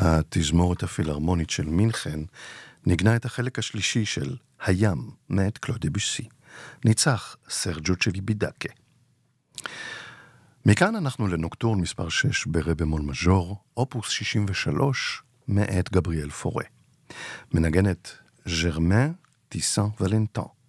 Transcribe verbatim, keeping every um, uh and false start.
התזמורת הפילהרמונית של מינכן ניגנה את החלק השלישי של הים מאת קלוד דביוסי. ניצח סרג'ו צ'ליבידקה. מכאן אנחנו לנוקטורן מספר שש בר במול מז'ור, אופוס שישים ושלוש מאת גבריאל פורה. מנגנת ז'רמן טיסן ולנטן.